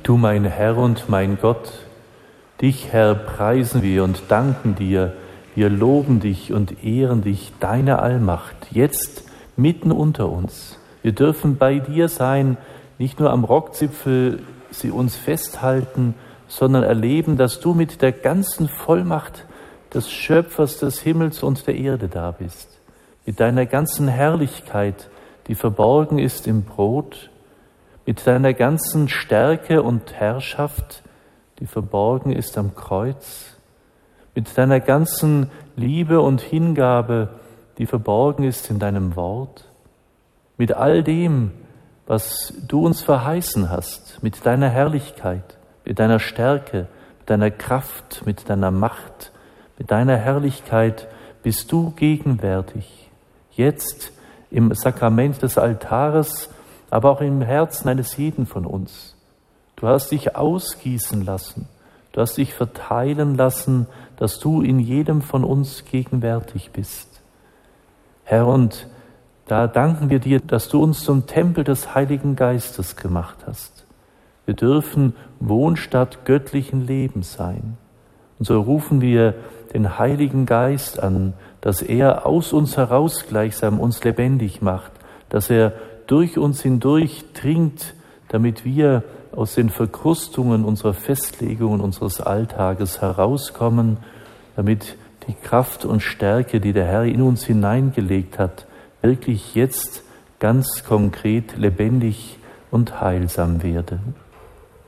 Du mein Herr und mein Gott, dich, Herr, preisen wir und danken dir. Wir loben dich und ehren dich, deine Allmacht, jetzt mitten unter uns. Wir dürfen bei dir sein, nicht nur am Rockzipfel sie uns festhalten, sondern erleben, dass du mit der ganzen Vollmacht des Schöpfers des Himmels und der Erde da bist. Mit deiner ganzen Herrlichkeit, die verborgen ist im Brot, mit deiner ganzen Stärke und Herrschaft, die verborgen ist am Kreuz, mit deiner ganzen Liebe und Hingabe, die verborgen ist in deinem Wort, mit all dem, was du uns verheißen hast, mit deiner Herrlichkeit, mit deiner Stärke, mit deiner Kraft, mit deiner Macht, mit deiner Herrlichkeit bist du gegenwärtig, jetzt im Sakrament des Altares, aber auch im Herzen eines jeden von uns. Du hast dich ausgießen lassen, du hast dich verteilen lassen, dass du in jedem von uns gegenwärtig bist. Herr, und da danken wir dir, dass du uns zum Tempel des Heiligen Geistes gemacht hast. Wir dürfen Wohnstatt göttlichen Lebens sein. Und so rufen wir den Heiligen Geist an, dass er aus uns heraus gleichsam uns lebendig macht, dass er durch uns hindurch dringt, damit wir aus den Verkrustungen unserer Festlegungen, unseres Alltages herauskommen, damit die Kraft und Stärke, die der Herr in uns hineingelegt hat, wirklich jetzt ganz konkret lebendig und heilsam werde.